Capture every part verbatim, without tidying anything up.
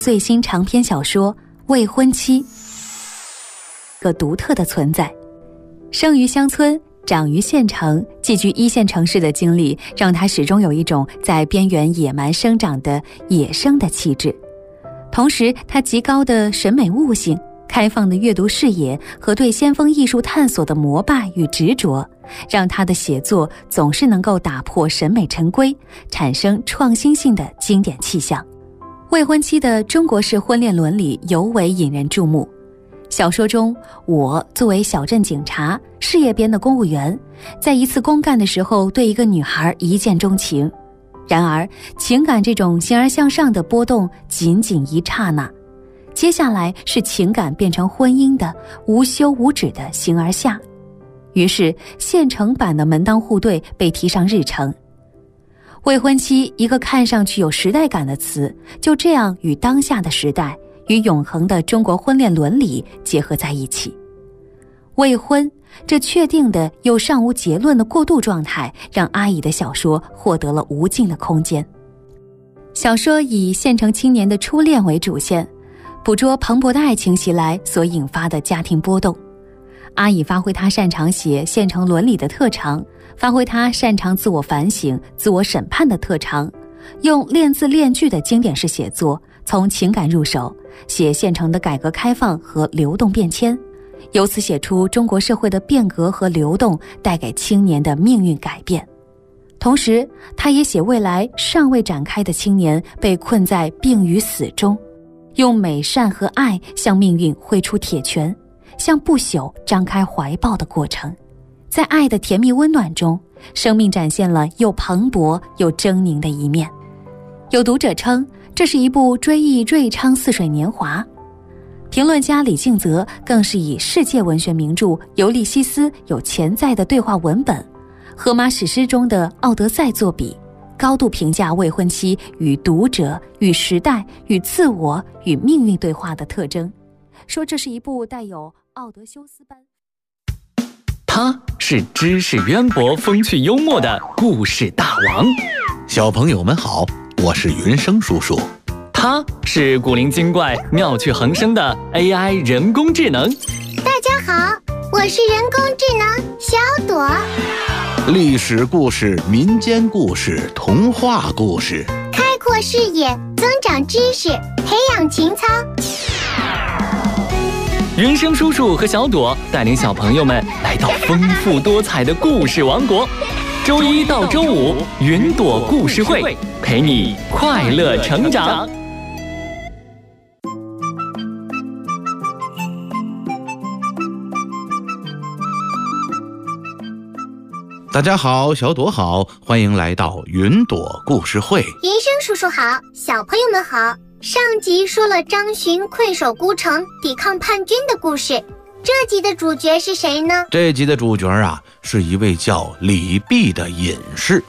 最新长篇小说《未婚妻》，个独特的存在。生于乡村，长于县城，寄居一线城市的经历让他始终有一种在边缘野蛮生长的野生的气质。同时他极高的审美悟性、开放的阅读视野和对先锋艺术探索的膜拜与执着，让他的写作总是能够打破审美陈规，产生创新性的经典气象。未婚妻的中国式婚恋伦理尤为引人注目。小说中，我作为小镇警察、事业编的公务员，在一次公干的时候对一个女孩一见钟情。然而，情感这种形而向上的波动仅仅一刹那，接下来是情感变成婚姻的无休无止的形而下。于是，县城版的门当户对被提上日程。未婚妻，一个看上去有时代感的词，就这样与当下的时代与永恒的中国婚恋伦理结合在一起。未婚，这确定的又尚无结论的过渡状态，让阿乙的小说获得了无尽的空间。小说以县城青年的初恋为主线，捕捉蓬勃的爱情袭来所引发的家庭波动。阿乙发挥他擅长写县城伦理的特长，发挥他擅长自我反省、自我审判的特长，用练字练句的经典式写作，从情感入手，写县城的改革开放和流动变迁，由此写出中国社会的变革和流动带给青年的命运改变。同时，他也写未来尚未展开的青年被困在病与死中，用美善和爱向命运挥出铁拳，向不朽张开怀抱的过程。在爱的甜蜜温暖中，生命展现了又蓬勃又狰狞的一面。有读者称，这是一部追忆瑞昌似水年华。评论家李敬泽更是以世界文学名著《尤利西斯》有潜在的对话文本，荷马史诗中的奥德赛作比，高度评价未婚妻与读者、与时代、与自我、与命运对话的特征，说这是一部带有奥德修斯般。 他是知识渊博、风趣幽默的故事大王。 小朋友们好，我是云生叔叔。 他是古灵精怪、妙趣横生的 A I 人工智能。 大家好，我是人工智能小朵。 历史故事、民间故事、童话故事， 开阔视野，增长知识，培养情操。 云生叔叔和小朵带领小朋友们来到丰富多彩的故事王国。周一到周五，云朵故事会陪你快乐成长。 大家好，小朵好，欢迎来到云朵故事会。 云生叔叔好，小朋友们好。上集说了张巡困守孤城，抵抗叛军的故事。这集的主角是谁呢？ 这集的主角啊，是一位叫李泌的隐士。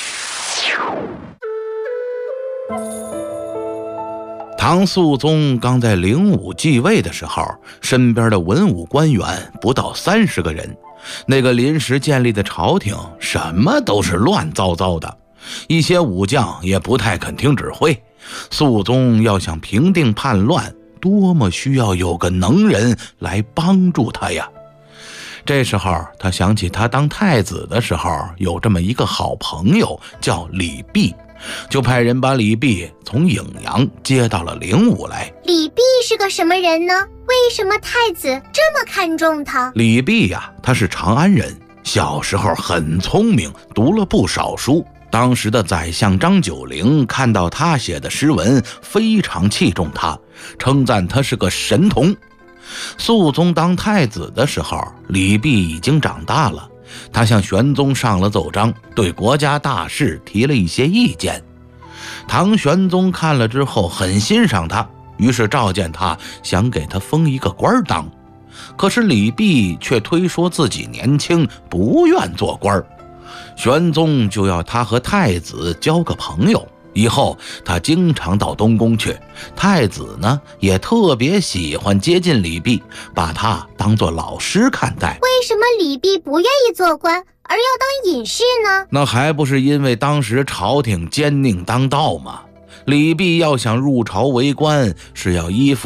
唐肃宗刚在灵武继位的时候，身边的文武官员不到三十个人，那个临时建立的朝廷什么都是乱糟糟的，一些武将也不太肯听指挥。肃宗要想平定叛乱，多么需要有个能人来帮助他呀。这时候他想起他当太子的时候有这么一个好朋友叫李泌，就派人把李泌从颍阳接到了灵武来。 李泌是个什么人呢？为什么太子这么看重他？ 李泌呀、啊，他是长安人，小时候很聪明，读了不少书。当时的宰相张九龄看到他写的诗文，非常器重他，称赞他是个神童。肃宗当太子的时候，李泌已经长大了，他向玄宗上了奏章，对国家大事提了一些意见。唐玄宗看了之后很欣赏他，于是召见他，想给他封一个官当。可是李泌却推说自己年轻，不愿做官。玄宗就要他和太子交个朋友，以后他经常到东宫去。太子呢，也特别喜欢接近李泌，把他当作老师看待。 为什么李泌不愿意做官，而要当隐士呢？ 那还不是因为当时朝廷奸佞当道吗？ 李泌要想入朝为官，是要依附